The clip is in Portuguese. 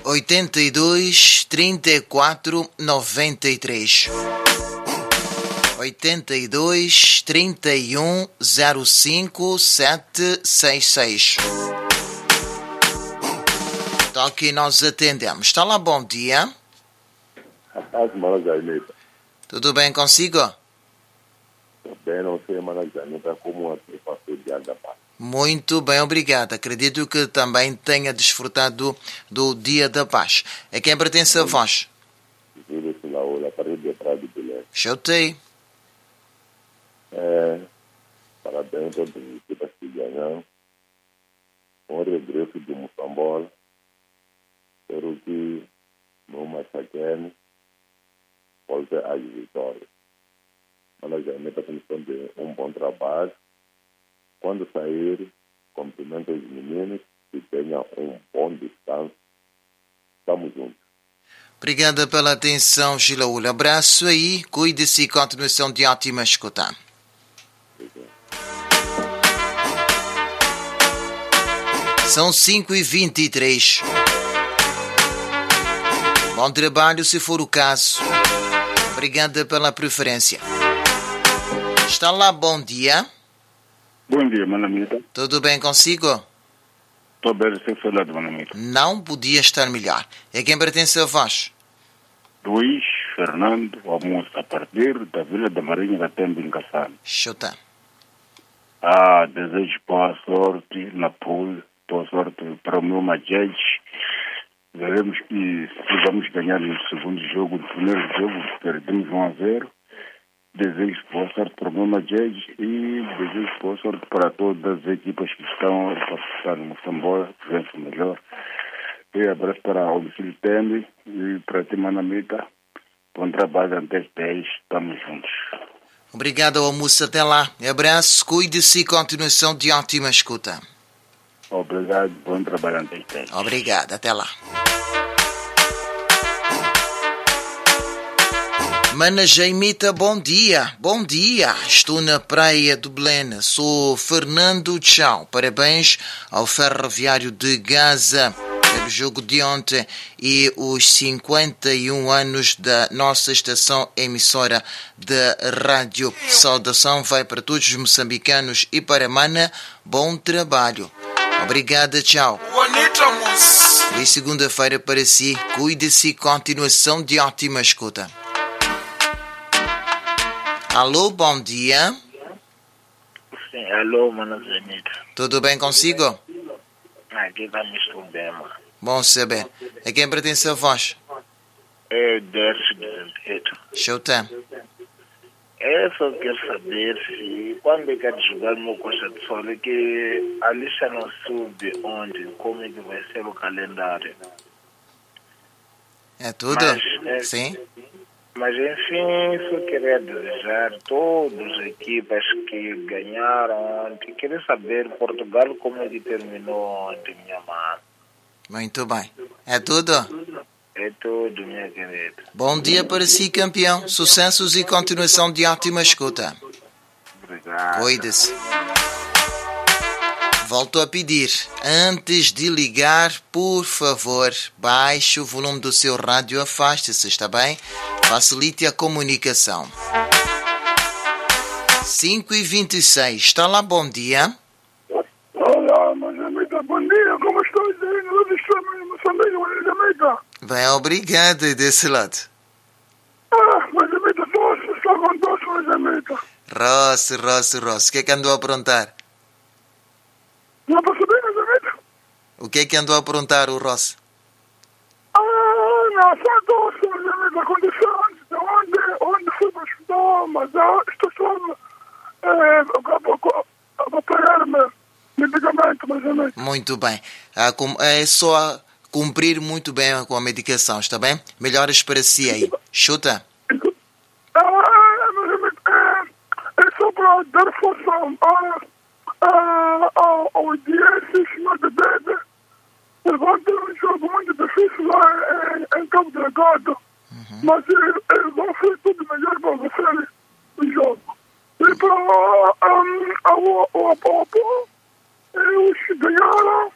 82 34 93. 82 31 05 766. Toque e nós atendemos. Está lá, bom dia. Tudo bem consigo? Tudo bem, não sei, Manajanita, como a passou dia da paz. Muito bem, obrigado. Acredito que também tenha desfrutado do Dia da Paz. A quem pertence a voz? Chutei. Parabéns a todos que ganham. Com o regresso de Moçambola. Espero que não massacrem. Volte às vitórias. Manajanita tem um bom trabalho. Quando sair, cumprimento os meninos e tenha um bom descanso. Estamos juntos. Obrigada pela atenção, Gilaúla. Abraço aí, cuide-se e continuação de ótima escuta. São 5h23. Bom trabalho, se for o caso. Obrigada pela preferência. Está lá, bom dia. Bom dia, Manamita. Tudo bem consigo? Estou bem, sem falar, Manamita. Não podia estar melhor. É quem pertence a voz? Luís Fernando Almoço, a partir da Vila da Marinha da Temba em Cassano. Chuta. Desejo boa sorte na pool, boa sorte para o meu Majed. Veremos que se vamos ganhar no segundo jogo, no primeiro jogo, perdemos 1-0. Desejo boa sorte para o meu Majed e desejo boa sorte para todas as equipas que estão a participar no Moçambola, que vençam melhor. E abraço para o Lucílio Tembe e para ti, Manamita. Bom trabalho até as 10, estamos juntos. Obrigado, almoço, até lá. Abraço, cuide-se e continuação de ótima escuta. Obrigado, bom trabalho até as 10. Obrigado, até lá. Mana Jaimita, bom dia. Bom dia. Estou na praia do Belém. Sou Fernando Tchau. Parabéns ao Ferroviário de Gaza pelo jogo de ontem e os 51 anos da nossa estação emissora de rádio. Saudação vai para todos os moçambicanos e para Mana, bom trabalho. Obrigada, tchau. Feliz segunda-feira para si. Cuide-se e continuação de ótima escuta. Alô, bom dia. Sim, alô, Mano Zenita. Tudo bem consigo? Aqui estamos tudo bem, mano. Bom saber. A quem pertence a voz? É Dercio de Zampeto. Showtime. Eu só quero saber se quando é que vai jogar no Costa do Sol, é que a lista não sube onde, como é que vai ser o calendário. É tudo? Sim. Mas enfim, só queria desejar a todas as equipas que ganharam ontem. Queria saber Portugal como é que terminou ontem, minha mãe. Muito bem. É tudo? É tudo, minha querida. Bom dia para si, campeão. Sucessos e continuação de ótima escuta. Obrigado. Cuide-se. Volto a pedir, antes de ligar, por favor, baixe o volume do seu rádio, afaste-se, está bem? Facilite a comunicação. 5h26, está lá, bom dia. Olá, Manamita, bom dia, como estás aí no estado de Moçambique, Manamita? Bem, obrigado, e desse lado. Manamita, doce, está com doce, Manamita. Rosse, o que é que andou a aprontar? Não posso bem, Manamita? O que é que andou a aprontar o Rosse? Não, só doce, Manamita, aconteceu onde fui para estudar, mas estou só a pagar medicamento, Manamita. Muito bem. É só cumprir muito bem com a medicação, está bem? Melhoras para si aí. Chuta. É só para dar força ao dia chamado Bebe. Vão ter um jogo muito difícil lá em Cabo Delgado. Mas eles vão fazer tudo melhor para vocês no jogo. E para o Apo, eles ganharam.